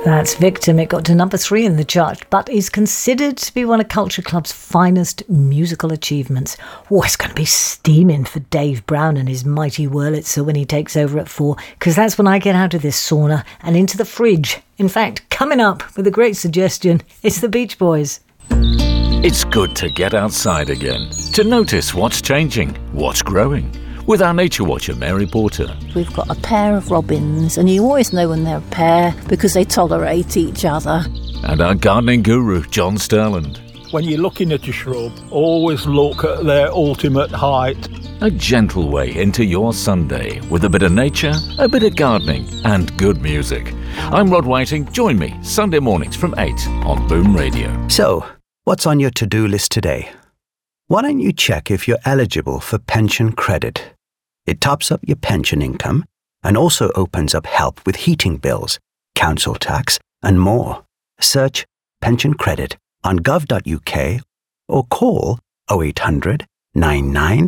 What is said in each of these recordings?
That's Victim. It got to number 3 in the chart, but is considered to be one of Culture Club's finest musical achievements. Oh, it's going to be steaming for Dave Brown and his mighty Wurlitzer when he takes over at 4, because that's when I get out of this sauna and into the fridge. In fact, coming up with a great suggestion, it's the Beach Boys. It's good to get outside again, to notice what's changing, what's growing. With our nature watcher, Mary Porter. We've got a pair of robins, and you always know when they're a pair because they tolerate each other. And our gardening guru, John Sterland. When you're looking at a shrub, always look at their ultimate height. A gentle way into your Sunday with a bit of nature, a bit of gardening, and good music. I'm Rod Whiting. Join me Sunday mornings from 8 on Boom Radio. So, what's on your to-do list today? Why don't you check if you're eligible for pension credit? It tops up your pension income and also opens up help with heating bills, council tax, and more. Search pension credit on gov.uk or call 0800 99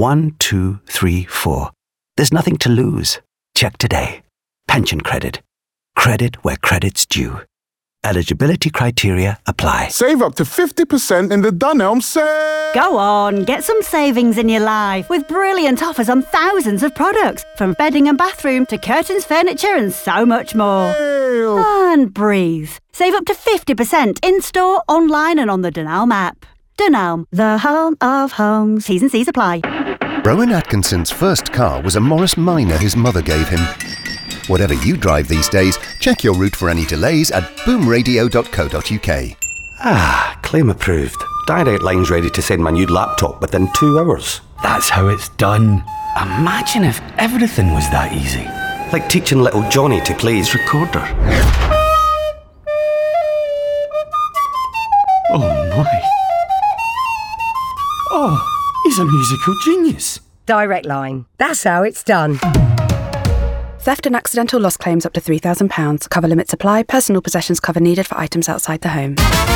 1234. There's nothing to lose. Check today. Pension credit. Credit where credit's due. Eligibility criteria apply. Save up to 50% in the Dunelm sale. Go on, get some savings in your life with brilliant offers on thousands of products, from bedding and bathroom to curtains, furniture and so much more. And breathe. Save up to 50% in-store, online and on the Dunelm app. Dunelm, the home of homes. T's and C's apply. Rowan Atkinson's first car was a Morris Minor his mother gave him. Whatever you drive these days, check your route for any delays at boomradio.co.uk. Claim approved. Direct Line's ready to send my new laptop within 2 hours. That's how it's done. Imagine if everything was that easy. Like teaching little Johnny to play his recorder. Oh my. Oh, he's a musical genius. Direct Line. That's how it's done. Theft and accidental loss claims up to £3,000. Cover limits apply. Personal possessions cover needed for items outside the home.